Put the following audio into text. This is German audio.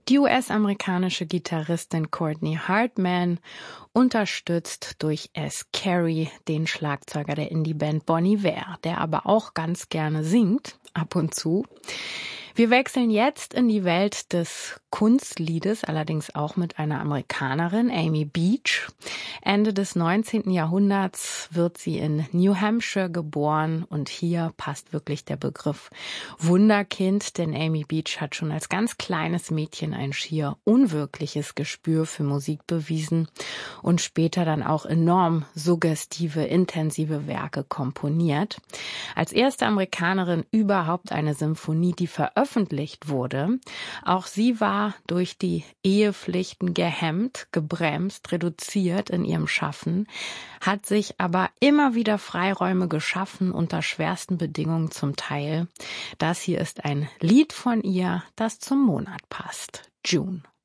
Die US-amerikanische Gitarristin Courtney Hartman, unterstützt durch S. Carey, den Schlagzeuger der Indie-Band Bon Iver, der aber auch ganz gerne singt, ab und zu. Wir wechseln jetzt in die Welt des Kunstliedes, allerdings auch mit einer Amerikanerin, Amy Beach. Ende des 19. Jahrhunderts wird sie in New Hampshire geboren und hier passt wirklich der Begriff Wunderkind, denn Amy Beach hat schon als ganz kleines Mädchen ein schier unwirkliches Gespür für Musik bewiesen und später dann auch enorm suggestive, intensive Werke komponiert. Als erste Amerikanerin überhaupt eine Symphonie, die veröffentlicht wurde. Auch sie war durch die Ehepflichten gehemmt, gebremst, reduziert in ihrem Schaffen, hat sich aber immer wieder Freiräume geschaffen, unter schwersten Bedingungen zum Teil. Das hier ist ein Lied von ihr, das zum Monat passt. June.